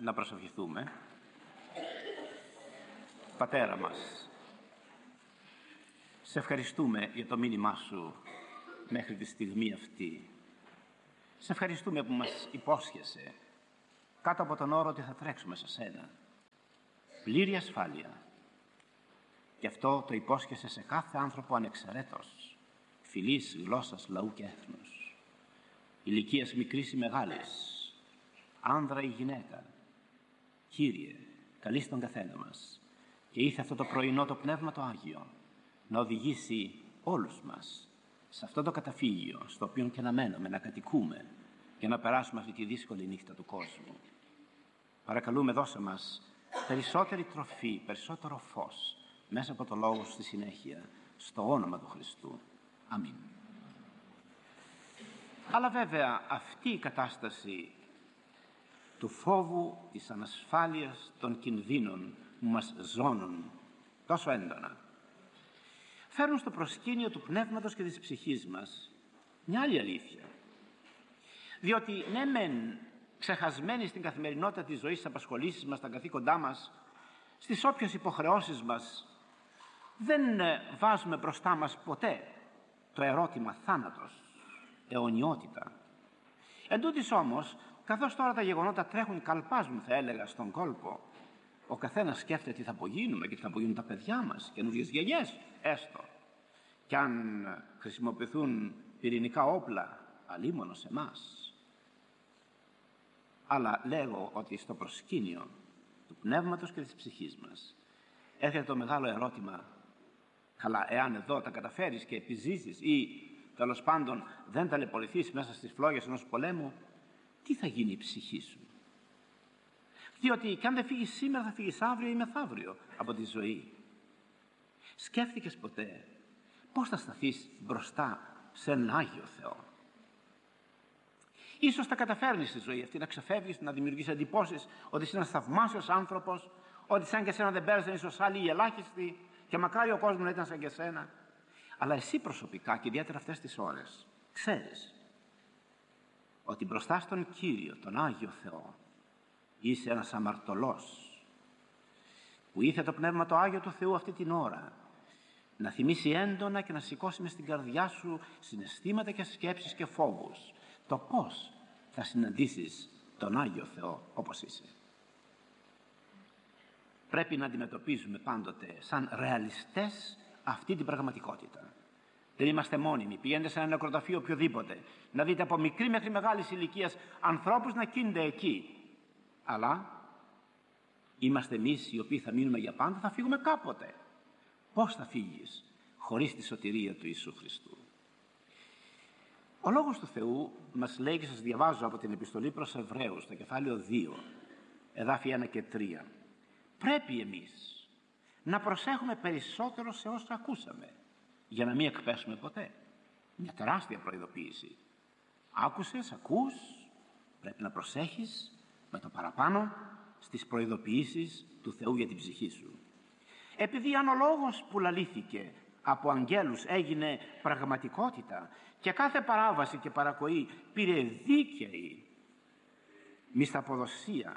να προσευχηθούμε. Πατέρα μας, σε ευχαριστούμε για το μήνυμά σου μέχρι τη στιγμή αυτή. Σε ευχαριστούμε που μας υπόσχεσαι κάτω από τον όρο ότι θα τρέξουμε σε σένα. Πλήρη ασφάλεια. Και αυτό το υπόσχεσαι σε κάθε άνθρωπο ανεξαιρέτως, φυλής, γλώσσας, λαού και έθνους, ηλικίας μικρής ή μεγάλης, άνδρα ή γυναίκα. Κύριε, καλείς τον καθένα μας και ήρθε αυτό το πρωινό το Πνεύμα το Άγιο να οδηγήσει όλους μας σε αυτό το καταφύγιο στο οποίο και να μένουμε, να κατοικούμε και να περάσουμε αυτή τη δύσκολη νύχτα του κόσμου. Παρακαλούμε, δώσε μας περισσότερη τροφή, περισσότερο φως μέσα από το Λόγο στη συνέχεια, στο όνομα του Χριστού. Αμήν. Αλλά βέβαια αυτή η κατάσταση του φόβου, της ανασφάλειας, των κινδύνων που μας ζώνουν τόσο έντονα, φέρνουν στο προσκήνιο του πνεύματος και της ψυχής μας μια άλλη αλήθεια. Διότι ναι μεν ξεχασμένοι στην καθημερινότητα της ζωής, στις απασχολήσεις μας, στα καθήκοντά μας, στις όποιες υποχρεώσεις μας, δεν βάζουμε μπροστά μας ποτέ το ερώτημα θάνατος, αιωνιότητα. Εν τούτοις όμως, καθώς τώρα τα γεγονότα τρέχουν, καλπάζουν θα έλεγα στον κόλπο, ο καθένας σκέφτεται τι θα απογίνουμε και τι θα απογίνουν τα παιδιά μας, καινούριες γενιές έστω. Κι αν χρησιμοποιηθούν πυρηνικά όπλα, αλίμονο σε εμάς. Αλλά λέγω ότι στο προσκήνιο του πνεύματος και της ψυχής μας έρχεται το μεγάλο ερώτημα, καλά, εάν εδώ τα καταφέρεις και επιζήσεις ή τέλος πάντων δεν ταλαιπωρηθείς μέσα στις φλόγες ενός πολέμου, τι θα γίνει η ψυχή σου? Διότι κι αν δεν φύγεις σήμερα θα φύγεις αύριο ή μεθαύριο από τη ζωή. Σκέφτηκες ποτέ πώς θα σταθείς μπροστά σε έναν Άγιο Θεό? Ίσως τα καταφέρνεις στη ζωή αυτή, να ξεφεύγεις, να δημιουργείς εντυπώσεις ότι είσαι ένας θαυμάσιος άνθρωπος, ότι σαν και σένα δεν πέρασαν ίσως άλλοι οι ελάχιστοι και μακάρι ο κόσμος να ήταν σαν και σένα. Αλλά εσύ προσωπικά και ιδιαίτερα αυτές τις ώρες ξέρεις ότι μπροστά στον Κύριο, τον Άγιο Θεό, είσαι ένας αμαρτωλός που ήρθε το Πνεύμα το Άγιο του Θεού αυτή την ώρα να θυμίσει έντονα και να σηκώσει μες στην καρδιά σου συναισθήματα και σκέψεις και φόβους, το πώς θα συναντήσεις τον Άγιο Θεό όπως είσαι. Πρέπει να αντιμετωπίζουμε πάντοτε σαν ρεαλιστές αυτή την πραγματικότητα. Δεν είμαστε μόνιμοι. Πηγαίνετε σε ένα νεκροταφείο οποιοδήποτε, να δείτε από μικρή μέχρι μεγάλης ηλικίας ανθρώπους να κοίνονται εκεί. Αλλά είμαστε εμείς οι οποίοι θα μείνουμε για πάντα, θα φύγουμε κάποτε. Πώς θα φύγεις χωρίς τη σωτηρία του Ιησού Χριστού? Ο Λόγος του Θεού μας λέει, και σας διαβάζω από την επιστολή προς Εβραίους, το κεφάλαιο 2, εδάφια 1 και 3. Πρέπει εμείς να προσέχουμε περισσότερο σε όσα ακούσαμε, για να μην εκπέσουμε ποτέ. Μια τεράστια προειδοποίηση. Άκουσες, ακούς, πρέπει να προσέχεις με το παραπάνω στις προειδοποιήσεις του Θεού για την ψυχή σου. Επειδή αν ο λόγος που λαλήθηκε από αγγέλους έγινε πραγματικότητα και κάθε παράβαση και παρακοή πήρε δίκαιη μισθαποδοσία,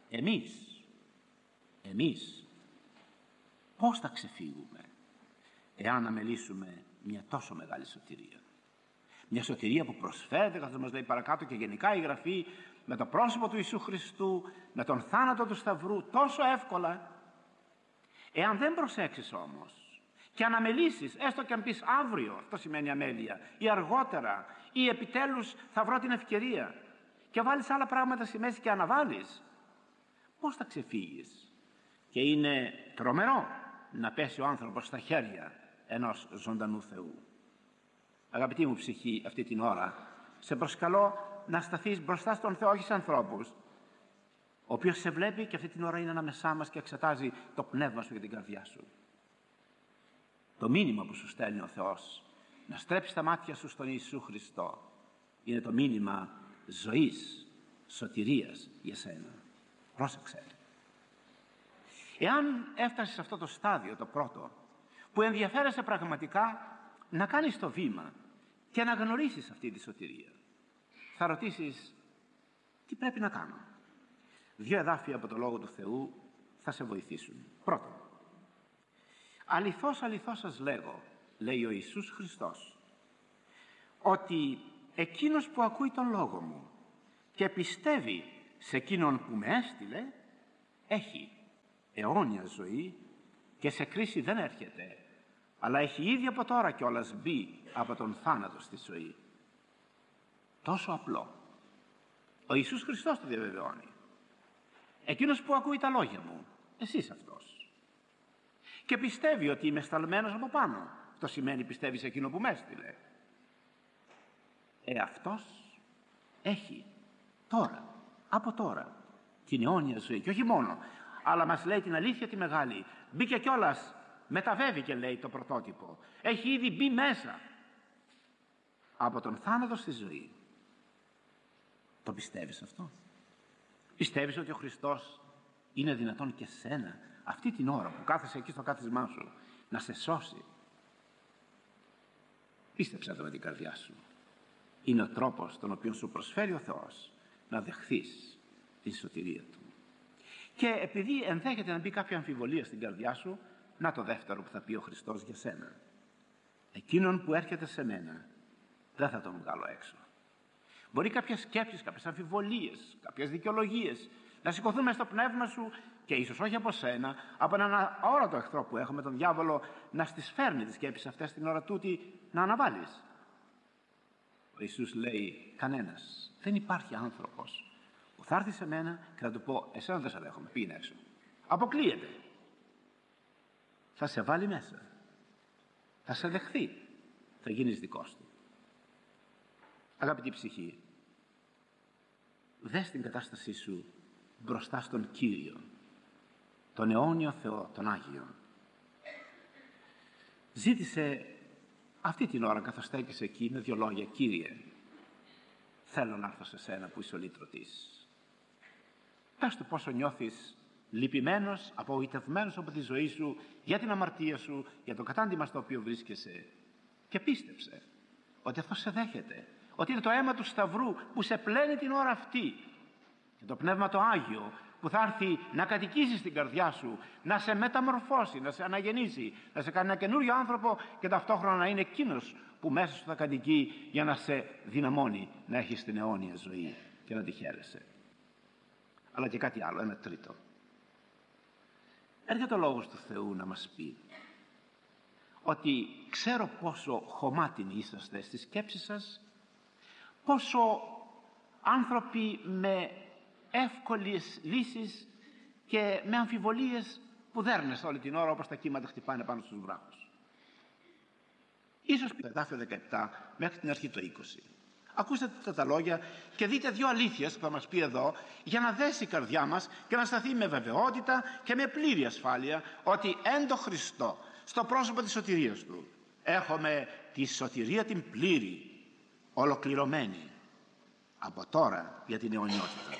εμείς πώς θα ξεφύγουμε εάν αμελήσουμε μια τόσο μεγάλη σωτηρία? Μια σωτηρία που προσφέρεται, καθώς μας λέει παρακάτω και γενικά η Γραφή, με το πρόσωπο του Ιησού Χριστού, με τον θάνατο του Σταυρού, τόσο εύκολα. Εάν δεν προσέξεις όμως και αν αμελήσεις, έστω και αν πεις αύριο, αυτό σημαίνει αμέλεια, ή αργότερα, ή επιτέλους θα βρω την ευκαιρία, και βάλεις άλλα πράγματα στη μέση και αναβάλεις, πώς θα ξεφύγεις? Και είναι τρομερό να πέσει ο άνθρωπος στα χέρια ενός ζωντανού Θεού. Αγαπητή μου ψυχή, αυτή την ώρα σε προσκαλώ να σταθείς μπροστά στον Θεό, όχι σε ανθρώπους, ο οποίος σε βλέπει και αυτή την ώρα είναι ανάμεσά μας και εξετάζει το πνεύμα σου και την καρδιά σου. Το μήνυμα που σου στέλνει ο Θεός, να στρέψεις τα μάτια σου στον Ιησού Χριστό, είναι το μήνυμα ζωής, σωτηρίας για σένα. Πρόσεξε. Εάν έφτασες σε αυτό το στάδιο, το πρώτο, που ενδιαφέρεσαι πραγματικά να κάνεις το βήμα και να γνωρίσεις αυτή τη σωτηρία, θα ρωτήσεις, τι πρέπει να κάνω? 2 εδάφια από το Λόγο του Θεού θα σε βοηθήσουν. Πρώτον, αληθώς, αληθώς σας λέγω, λέει ο Ιησούς Χριστός, ότι εκείνος που ακούει τον Λόγο μου και πιστεύει σε εκείνον που με έστειλε, έχει αιώνια ζωή και σε κρίση δεν έρχεται, αλλά έχει ήδη από τώρα κιόλας μπει από τον θάνατο στη ζωή. Τόσο απλό. Ο Ιησούς Χριστός το διαβεβαιώνει. Εκείνος που ακούει τα λόγια μου, εσείς αυτός, και πιστεύει ότι είμαι σταλμένος από πάνω, αυτό σημαίνει πιστεύει σε εκείνο που με έστειλε, αυτός έχει τώρα, από τώρα, την αιώνια ζωή. Και όχι μόνο, αλλά μας λέει την αλήθεια τη μεγάλη. Μπήκε κιόλας, μεταβέβηκε, λέει, το πρωτότυπο. Έχει ήδη μπει μέσα από τον θάνατο στη ζωή. Το πιστεύεις αυτό? Πιστεύεις ότι ο Χριστός είναι δυνατόν και σένα αυτή την ώρα που κάθεσαι εκεί στο κάθισμά σου να σε σώσει? Πίστεψε το με την καρδιά σου. Είναι ο τρόπος τον οποίο σου προσφέρει ο Θεός να δεχθείς τη σωτηρία Του. Και επειδή ενδέχεται να μπει κάποια αμφιβολία στην καρδιά σου, να το δεύτερο που θα πει ο Χριστός για σένα. Εκείνον που έρχεται σε μένα δεν θα τον βγάλω έξω. Μπορεί κάποιες σκέψεις, κάποιες αμφιβολίες, κάποιες δικαιολογίες να σηκωθούν μες στο πνεύμα σου και ίσως όχι από σένα, από έναν αόρατο εχθρό που έχουμε, τον διάβολο, να στις φέρνει τις σκέψεις αυτές την ώρα τούτη να αναβάλεις. Ο Ιησούς λέει, κανένας, δεν υπάρχει άνθρωπος που θα έρθει σε μένα και θα του πω, εσένα δεν σε δέχομαι, πήγαινε έξω. Αποκλείεται. Θα σε βάλει μέσα. Θα σε δεχθεί. Θα γίνεις δικός του. Αγαπητή ψυχή, δες την κατάστασή σου μπροστά στον Κύριο, τον αιώνιο Θεό, τον Άγιο. Ζήτησε αυτή την ώρα καθώς στέκεσαι εκεί με 2 λόγια, Κύριε, θέλω να έρθω σε σένα που είσαι ο λύτρωτης. Πες του πόσο νιώθεις λυπημένος, απογοητευμένος από τη ζωή σου, για την αμαρτία σου, για το κατάντημα στο οποίο βρίσκεσαι, και πίστεψε ότι αυτό σε δέχεται, ότι είναι το αίμα του Σταυρού που σε πλένει την ώρα αυτή και το Πνεύμα το Άγιο που θα έρθει να κατοικήσει στην καρδιά σου, να σε μεταμορφώσει, να σε αναγεννήσει, να σε κάνει ένα καινούριο άνθρωπο και ταυτόχρονα να είναι εκείνος που μέσα σου θα κατοικεί για να σε δυναμώνει να έχεις την αιώνια ζωή και να τη χαίρεσαι. Αλλά και κάτι άλλο, ένα τρίτο. Έρχεται ο Λόγος του Θεού να μας πει ότι ξέρω πόσο χωμάτινοι είσαστε στις σκέψεις σας, πόσο άνθρωποι με εύκολες λύσεις και με αμφιβολίες που δέρνες όλη την ώρα όπως τα κύματα χτυπάνε πάνω στους βράχους. Ίσως το εδάφιο 17 μέχρι την αρχή το 20. Ακούστε τα λόγια και δείτε 2 αλήθειες που θα μας πει εδώ για να δέσει η καρδιά μας και να σταθεί με βεβαιότητα και με πλήρη ασφάλεια ότι εν το Χριστό, στο πρόσωπο της σωτηρίας Του, έχουμε τη σωτηρία την πλήρη, ολοκληρωμένη από τώρα για την αιωνιότητα.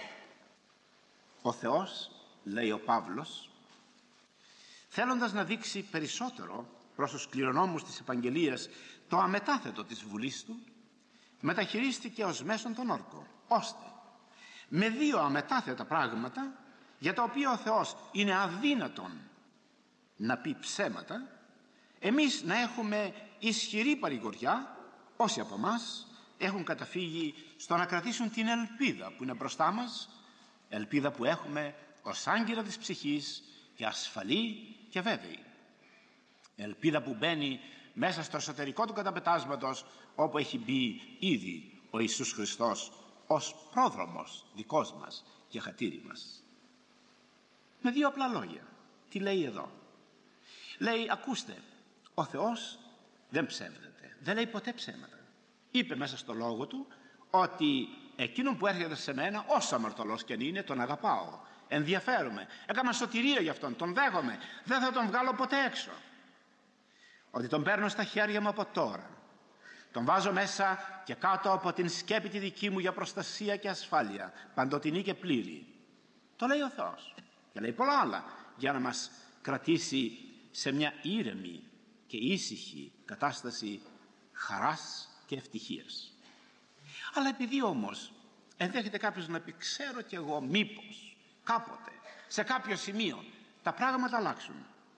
Ο Θεός, λέει ο Παύλος, θέλοντας να δείξει περισσότερο προς τους κληρονόμους της Επαγγελίας το αμετάθετο της βουλής Του, μεταχειρίστηκε ως μέσον τον όρκο, ώστε με 2 αμετάθετα πράγματα για τα οποία ο Θεός είναι αδύνατον να πει ψέματα, εμείς να έχουμε ισχυρή παρηγοριά όσοι από εμάς έχουν καταφύγει στο να κρατήσουν την ελπίδα που είναι μπροστά μας, ελπίδα που έχουμε ως άγκυρα της ψυχής και ασφαλή και βέβαιη. Ελπίδα που μπαίνει μέσα στο εσωτερικό του καταπετάσματος, όπου έχει μπει ήδη ο Ιησούς Χριστός ως πρόδρομος δικός μας και χατήρι μας. Με 2 απλά λόγια. Τι λέει εδώ? Λέει, ακούστε, ο Θεός δεν ψεύδεται, δεν λέει ποτέ ψέματα. Είπε μέσα στο λόγο Του ότι εκείνον που έρχεται σε μένα, όσο αμαρτωλός και αν είναι, τον αγαπάω, ενδιαφέρομαι, έκανα σωτηρία για αυτόν, τον δέχομαι, δεν θα τον βγάλω ποτέ έξω. Ότι τον παίρνω στα χέρια μου από τώρα, τον βάζω μέσα και κάτω από την σκέπη τη δική μου για προστασία και ασφάλεια, παντοτινή και πλήρη. Το λέει ο Θεός και λέει πολλά άλλα για να μας κρατήσει σε μια ήρεμη και ήσυχη κατάσταση χαράς και ευτυχίας. Αλλά επειδή όμως ενδέχεται κάποιος να πει, ξέρω κι εγώ, μήπως κάποτε, σε κάποιο σημείο, τα πράγματα αλλάξουν.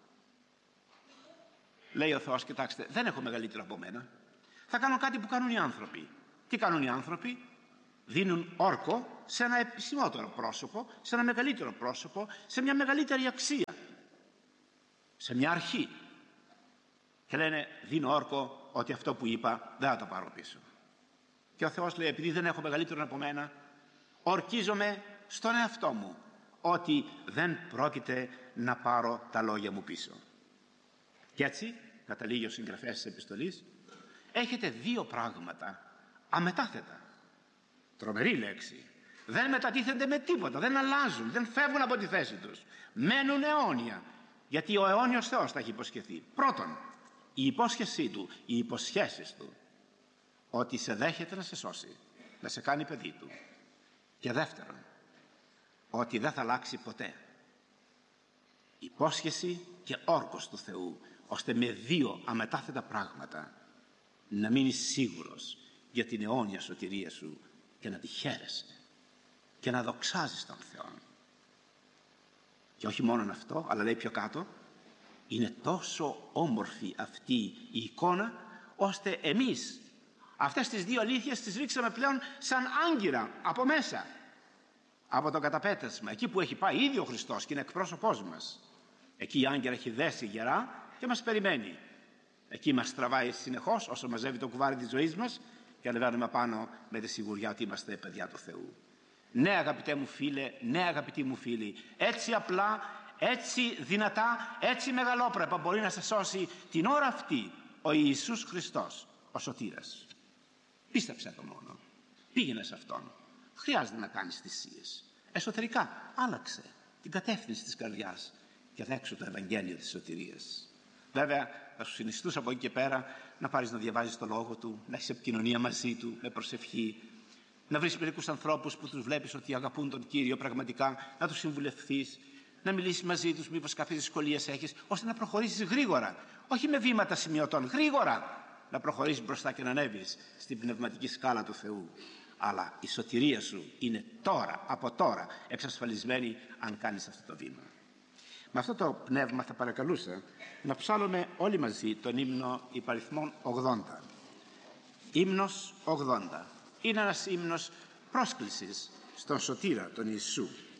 Λέει ο Θεός, κοιτάξτε, δεν έχω μεγαλύτερο από μένα. Θα κάνω κάτι που κάνουν οι άνθρωποι. Τι κάνουν οι άνθρωποι? Δίνουν όρκο σε ένα επισημότερο πρόσωπο, σε ένα μεγαλύτερο πρόσωπο, σε μια μεγαλύτερη αξία, σε μια αρχή. Και λένε, δίνω όρκο ότι αυτό που είπα δεν θα το πάρω πίσω. Και ο Θεός λέει, επειδή δεν έχω μεγαλύτερο από μένα, ορκίζομαι στον εαυτό μου ότι δεν πρόκειται να πάρω τα λόγια μου πίσω. Και έτσι, καταλήγει ο συγγραφέας της επιστολής, έχετε δύο πράγματα αμετάθετα. Τρομερή λέξη. Δεν μετατίθενται με τίποτα, δεν αλλάζουν, δεν φεύγουν από τη θέση τους. Μένουν αιώνια, γιατί ο αιώνιος Θεός τα έχει υποσχεθεί. Πρώτον, η υπόσχεσή του, οι υποσχέσεις του, ότι σε δέχεται να σε σώσει, να σε κάνει παιδί του. Και δεύτερον, ότι δεν θα αλλάξει ποτέ. Υπόσχεση και όρκος του Θεού, ώστε με δύο αμετάθετα πράγματα να μείνεις σίγουρος για την αιώνια σωτηρία σου και να τη χαίρεσαι και να δοξάζεις τον Θεό. Και όχι μόνο αυτό, αλλά λέει πιο κάτω, είναι τόσο όμορφη αυτή η εικόνα, ώστε εμείς αυτές τις δύο αλήθειες τις ρίξαμε πλέον σαν άγκυρα από μέσα, από το καταπέτασμα, εκεί που έχει πάει ήδη ο Χριστός και είναι εκπρόσωπός μας. Εκεί η άγκυρα έχει δέσει γερά και μας περιμένει. Εκεί μας τραβάει συνεχώς όσο μαζεύει το κουβάρι της ζωής μας και ανεβαίνουμε πάνω με τη σιγουριά ότι είμαστε παιδιά του Θεού. Ναι, αγαπητέ μου φίλε, ναι, αγαπητοί μου φίλοι, έτσι απλά, έτσι δυνατά, έτσι μεγαλόπρεπα μπορεί να σε σώσει την ώρα αυτή ο Ιησούς Χριστός, ο σωτήρας. Πίστεψε το μόνο. Πήγαινε σε Αυτόν. Χρειάζεται να κάνεις θυσίες. Εσωτερικά άλλαξε την κατεύθυνση της καρδιάς και δέξου το Ευαγγέλιο της σωτηρίας. Βέβαια, θα σου συνιστούσα από εκεί και πέρα να πάρεις να διαβάζεις το λόγο του, να έχεις επικοινωνία μαζί του με προσευχή, να βρεις μερικούς ανθρώπους που τους βλέπεις ότι αγαπούν τον Κύριο πραγματικά, να τους συμβουλευθείς, να μιλήσεις μαζί τους, μήπως κάποιες δυσκολίες έχεις, ώστε να προχωρήσεις γρήγορα, όχι με βήματα σημειωτών, γρήγορα να προχωρήσεις μπροστά και να ανέβεις στην πνευματική σκάλα του Θεού. Αλλά η σωτηρία σου είναι τώρα, από τώρα, εξασφαλισμένη αν κάνεις αυτό το βήμα. Με αυτό το πνεύμα θα παρακαλούσα να ψάλλουμε όλοι μαζί τον ύμνο υπαριθμών 80. Ύμνος 80. Είναι ένας ύμνος πρόσκλησης στον σωτήρα, τον Ιησού.